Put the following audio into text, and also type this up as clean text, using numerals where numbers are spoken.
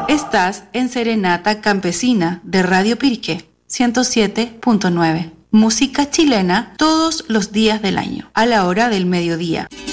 Estás en Serenata Campesina de Radio Pirque 107.9. Música chilena todos los días del año, a la hora del mediodía.